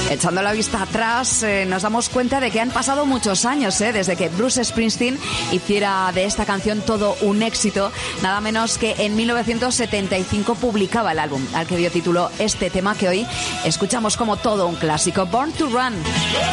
Echando la vista atrás, nos damos cuenta de que han pasado muchos años, desde que Bruce Springsteen hiciera de esta canción todo un éxito, nada menos que en 1975 publicaba el álbum al que dio título este tema que hoy escuchamos como todo un clásico, Born to Run.